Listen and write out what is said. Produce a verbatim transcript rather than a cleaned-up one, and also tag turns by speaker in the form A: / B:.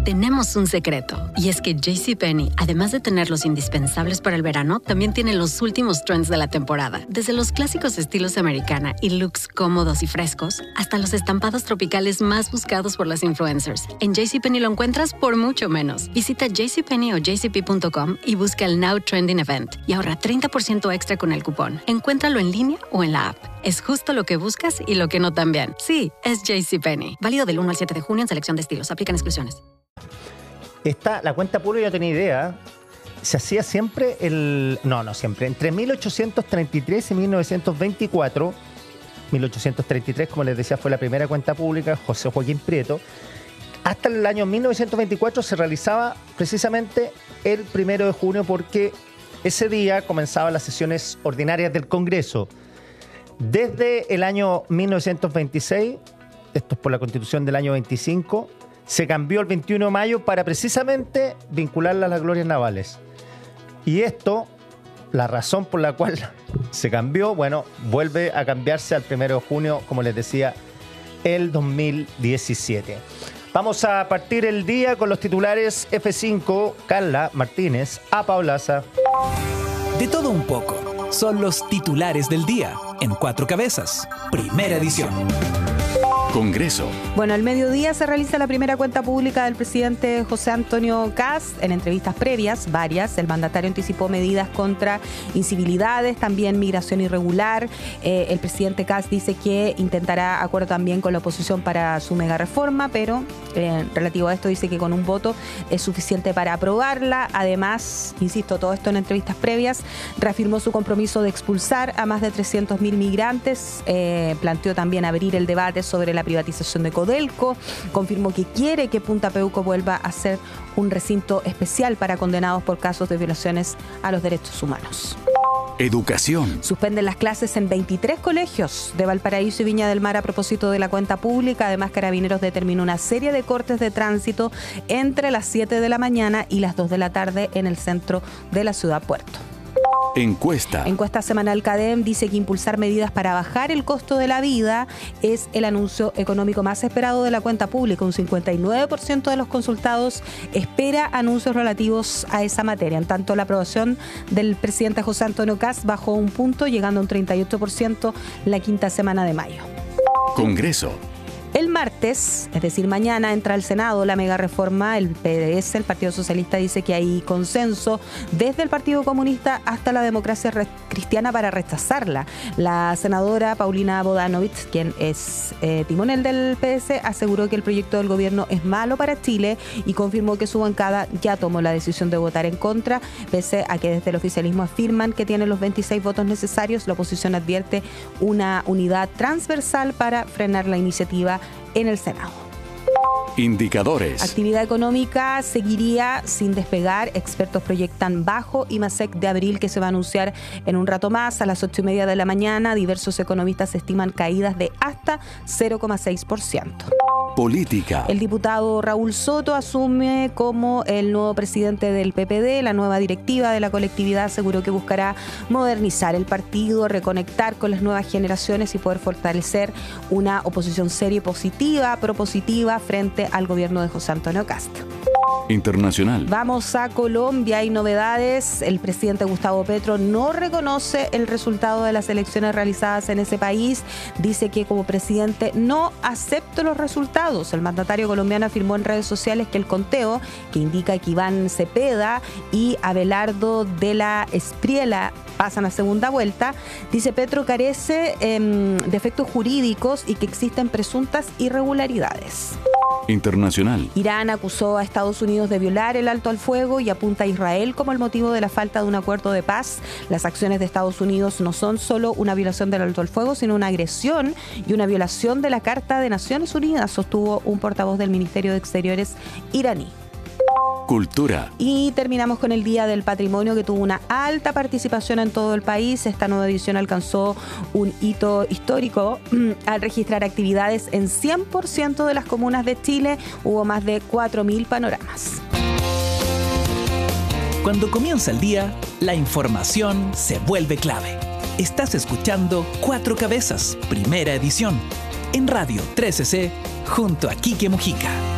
A: Tenemos un secreto, y es que JCPenney, además de tener los indispensables para el verano, también tiene los últimos trends de la temporada. Desde los clásicos estilos americana y looks cómodos y frescos, hasta los estampados tropicales más buscados por las influencers. En JCPenney lo encuentras por mucho menos. Visita JCPenney o j c p punto com y busca el Now Trending Event y ahorra treinta por ciento extra con el cupón. Encuéntralo en línea o en la app. Es justo lo que buscas y lo que no también. Sí, es JCPenney. Válido del uno al siete de junio en selección de estilos. Aplican exclusiones.
B: Esta, la cuenta pública, yo tenía idea, se hacía siempre el... No, no siempre. Entre mil ochocientos treinta y tres y mil novecientos veinticuatro, mil ochocientos treinta y tres, como les decía, fue la primera cuenta pública, José Joaquín Prieto. Hasta el año mil novecientos veinticuatro se realizaba precisamente el primero de junio porque ese día comenzaban las sesiones ordinarias del Congreso. Desde el año mil novecientos veintiséis, esto es por la Constitución del año veinticinco, se cambió el veintiuno de mayo para precisamente vincularla a las glorias navales. Y esto, la razón por la cual se cambió, bueno, vuelve a cambiarse al primero de junio, como les decía, el dos mil diecisiete. Vamos a partir el día con los titulares F cinco, Carla Martínez, A Paulaza.
C: De todo un poco, son los titulares del día, en Cuatro Cabezas, primera edición.
D: Congreso.
E: Bueno, al mediodía se realiza la primera cuenta pública del presidente José Antonio Kast. En entrevistas previas, varias, el mandatario anticipó medidas contra incivilidades, también migración irregular. Eh, el presidente Kast dice que intentará acuerdo también con la oposición para su mega reforma, pero eh, relativo a esto dice que con un voto es suficiente para aprobarla. Además, insisto, todo esto en entrevistas previas, reafirmó su compromiso de expulsar a más de trescientos mil migrantes. Eh, planteó también abrir el debate sobre la privatización de Codelco, confirmó que quiere que Punta Peuco vuelva a ser un recinto especial para condenados por casos de violaciones a los derechos humanos.
D: Educación.
E: Suspenden las clases en veintitrés colegios de Valparaíso y Viña del Mar a propósito de la cuenta pública. Además, Carabineros determinó una serie de cortes de tránsito entre las siete de la mañana y las dos de la tarde en el centro de la ciudad Puerto.
D: Encuesta.
E: Encuesta semanal CADEM dice que impulsar medidas para bajar el costo de la vida es el anuncio económico más esperado de la cuenta pública. Un cincuenta y nueve por ciento de los consultados espera anuncios relativos a esa materia. En tanto, la aprobación del presidente José Antonio Kast bajó un punto, llegando a un treinta y ocho por ciento la quinta semana de mayo.
D: Congreso.
E: El martes, es decir, mañana, entra al Senado la mega reforma. El P D S, el Partido Socialista, dice que hay consenso desde el Partido Comunista hasta la Democracia Cristiana para rechazarla. La senadora Paulina Bodanovich, quien es eh, timonel del P D S, aseguró que el proyecto del gobierno es malo para Chile y confirmó que su bancada ya tomó la decisión de votar en contra, pese a que desde el oficialismo afirman que tiene los veintiséis votos necesarios. La oposición advierte una unidad transversal para frenar la iniciativa en el Senado.
D: Indicadores.
E: Actividad económica seguiría sin despegar. Expertos proyectan bajo I M A S E C de abril, que se va a anunciar en un rato más a las ocho y media de la mañana. Diversos economistas estiman caídas de hasta cero coma seis por ciento.
D: Política.
E: El diputado Raúl Soto asume como el nuevo presidente del P P D. La nueva directiva de la colectividad aseguró que buscará modernizar el partido, reconectar con las nuevas generaciones y poder fortalecer una oposición seria y positiva, propositiva frente al gobierno de José Antonio Kast.
D: Internacional.
E: Vamos a Colombia. Hay novedades. El presidente Gustavo Petro no reconoce el resultado de las elecciones realizadas en ese país. Dice que como presidente no acepta los resultados. El mandatario colombiano afirmó en redes sociales que el conteo, que indica que Iván Cepeda y Abelardo de la Espriella pasan a segunda vuelta, dice Petro carece eh, de efectos jurídicos y que existen presuntas irregularidades.
D: Internacional.
E: Irán acusó a Estados Unidos de violar el alto al fuego y apunta a Israel como el motivo de la falta de un acuerdo de paz. Las acciones de Estados Unidos no son solo una violación del alto al fuego, sino una agresión y una violación de la Carta de Naciones Unidas, sostuvo un portavoz del Ministerio de Exteriores iraní.
D: Cultura.
E: Y terminamos con el Día del Patrimonio, que tuvo una alta participación en todo el país. Esta nueva edición alcanzó un hito histórico al registrar actividades en cien por ciento de las comunas de Chile. Hubo más de cuatro mil panoramas.
C: Cuando comienza el día, la información se vuelve clave. Estás escuchando Cuatro Cabezas, primera edición, en Radio trece C, junto a Quique Mujica.